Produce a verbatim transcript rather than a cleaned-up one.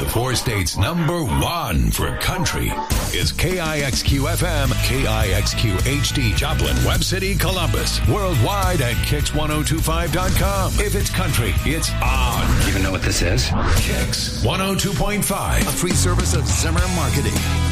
four states' number one for country is K I X Q F M, K I X Q H D, Joplin, Webb City, Columbus. Worldwide at Kix ten twenty-five dot com. If it's country, it's on. Do you even know what this is? Kix one oh two point five. A free service of Zimmer Marketing.